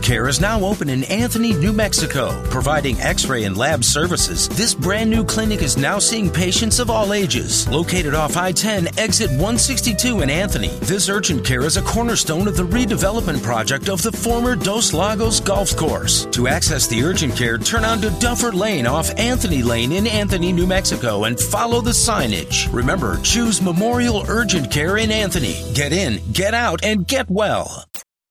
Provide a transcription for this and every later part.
Care is now open in Anthony, New Mexico. Providing x-ray and lab services, this brand new clinic is now seeing patients of all ages. Located off I-10, exit 162 in Anthony, this urgent care is a cornerstone of the redevelopment project of the former Dos Lagos Golf Course. To access the urgent care, turn onto Duffer Lane off Anthony Lane in Anthony, New Mexico, and follow the signage. Remember, choose Memorial Urgent Care in Anthony. Get in, get out, and get well.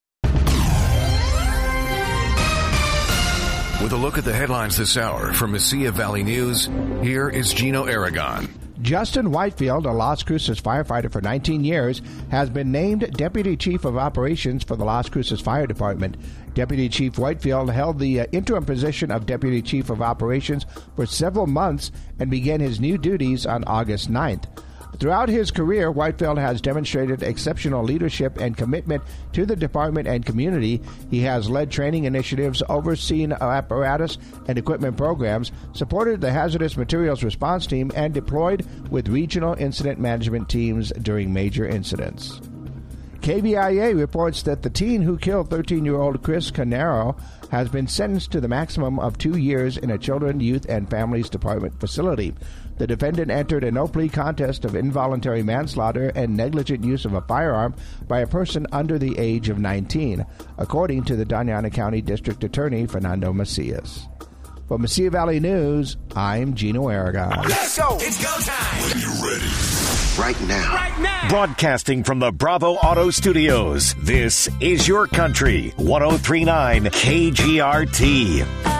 With a look at the headlines this hour from Mesilla Valley News, here is Gino Aragon. Justin Whitefield, a Las Cruces firefighter for 19 years, has been named Deputy Chief of Operations for the Las Cruces Fire Department. Deputy Chief Whitefield held the interim position of Deputy Chief of Operations for several months and began his new duties on August 9th. Throughout his career, Whitefield has demonstrated exceptional leadership and commitment to the department and community. He has led training initiatives, overseen apparatus and equipment programs, supported the hazardous materials response team, and deployed with regional incident management teams during major incidents. KBIA reports that the teen who killed 13-year-old Chris Canaro has been sentenced to the maximum of 2 years in a Children, Youth, and Families Department facility. The defendant entered a no-plea contest of involuntary manslaughter and negligent use of a firearm by a person under the age of 19, according to the Doña Ana County District Attorney Fernando Macias. For Mesilla Valley News, I'm Gino Aragon. Let's go! It's go time! When you're ready. Right now. Right now! Broadcasting from the Bravo Auto Studios, this is Your Country, 103.9 KGRT.